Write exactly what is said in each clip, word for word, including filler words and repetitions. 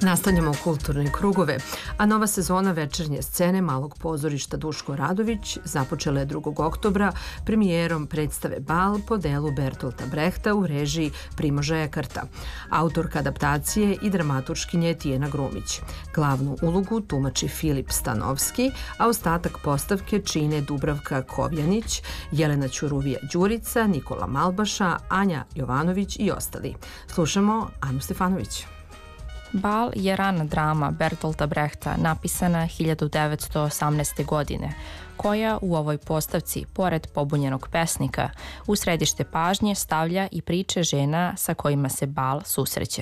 Nastavljamo kulturne krugove, a nova sezona večernje scene Malog pozorišta Duško Radović započela je drugog oktobra premijerom predstave Bal po delu Bertolta Brehta u režiji Primoža Ekarta, autorka adaptacije i dramaturškinje Tijena Grumić. Glavnu ulogu tumači Filip Stanovski, a ostatak postavke čine Dubravka Kovjanić, Jelena Ćuruvija-Đurica, Nikola Malbaša, Anja Jovanović i ostali. Slušamo Anu Stefanović. Bal je rana drama Bertolta Brehta napisana hiljadu devetsto osamnaeste. godine, koja u ovoj postavci, pored pobunjenog pesnika, u središte pažnje stavlja i priče žena sa kojima se Bal susreće.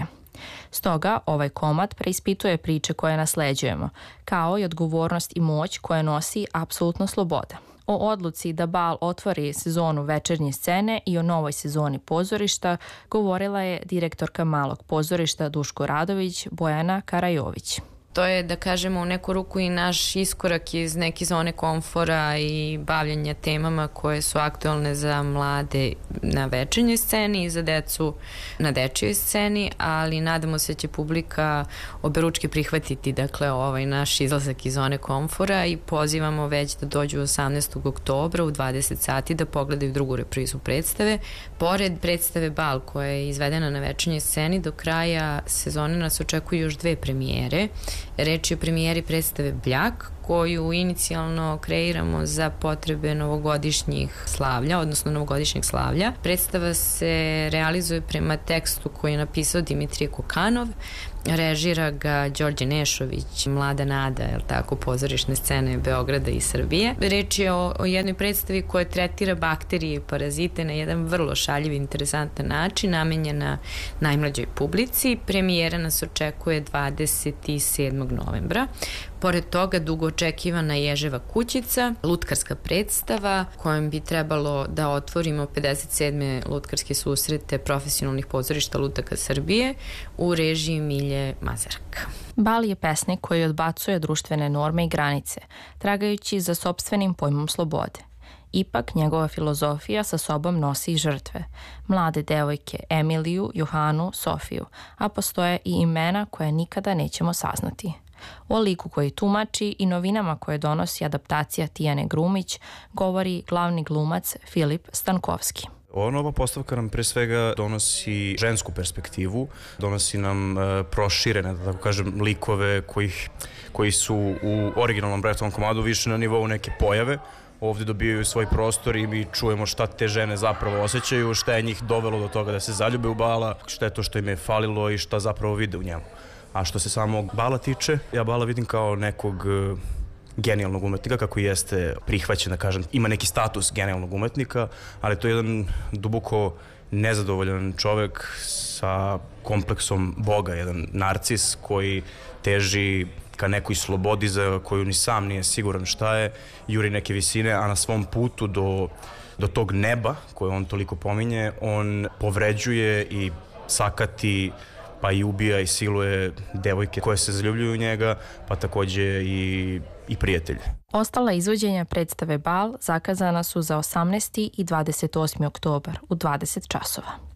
Stoga ovaj komad preispituje priče koje nasleđujemo, kao i odgovornost i moć koje nosi apsolutno sloboda. O odluci da Bal otvori sezonu večernje scene i o novoj sezoni pozorišta govorila je direktorka Malog pozorišta Duško Radović Bojana Karajović. To je, da kažemo, u neku ruku i naš iskorak iz neke zone komfora i bavljanja temama koje su aktualne za mlade na večernjoj sceni i za decu na dečijoj sceni, ali nadamo se da će publika oberučke prihvatiti, dakle, ovaj naš izlazak iz zone komfora i pozivamo već da dođu osamnaestog oktobra u dvadeset sati da pogledaju drugu reprizu predstave. Pored predstave Bal koja je izvedena na večernjoj sceni, do kraja sezone nas očekuju još dve premijere. Reč je o premijeri predstave Bljak, koju inicijalno kreiramo za potrebe novogodišnjih slavlja, odnosno novogodišnjeg slavlja. Predstava se realizuje prema tekstu koji je napisao Dimitrije Kokanov, režira ga Đorđe Nešović, Mlada nada, je li tako, pozorišne scene Beograda i Srbije. Reč je o, o jednoj predstavi koja tretira bakterije i parazite na jedan vrlo šaljiv i interesantan način, namenjena najmlađoj publici. Premijera nas očekuje dvadeset sedmog novembra. Pored toga, dugo očekivana Ježeva kućica, lutkarska predstava kojom bi trebalo da otvorimo pedeset sedme lutkarske susrete profesionalnih pozorišta lutaka Srbije u režiji Milje Mazarka. Bal je pesnik koji odbacuje društvene norme i granice, tragajući za sopstvenim pojmom slobode. Ipak, njegova filozofija sa sobom nosi i žrtve. Mlade devojke Emiliju, Johanu, Sofiju, a postoje i imena koje nikada nećemo saznati. O liku koji tumači i novinama koje donosi adaptacija Tijene Grumić govori glavni glumac Filip Stankovski. Ova nova postavka nam pre svega donosi žensku perspektivu, donosi nam e, proširene, da tako kažem, likove kojih, koji su u originalnom Brehtovom komadu više na nivou neke pojave. Ovdje dobijaju svoj prostor i mi čujemo šta te žene zapravo osjećaju, šta je njih dovelo do toga da se zaljube u Bala, šta je to što im je falilo i šta zapravo vide u njemu. A što se samog Bala tiče, ja Bala vidim kao nekog uh, genijalnog umetnika, kako jeste prihvaćen, da kažem, ima neki status genijalnog umetnika, ali to je jedan duboko nezadovoljan čovek sa kompleksom Boga, jedan narcis koji teži ka nekoj slobodi za koju ni sam nije siguran šta je, juri neke visine, a na svom putu do, do tog neba koje on toliko pominje, on povređuje i sakati, pa i ubija i siluje devojke koje se zaljubljuju u njega, pa takođe i, i prijatelje. Ostala izvođenja predstave Bal zakazana su za osamnaesti i dvadeset osmi oktobar u dvadeset časova.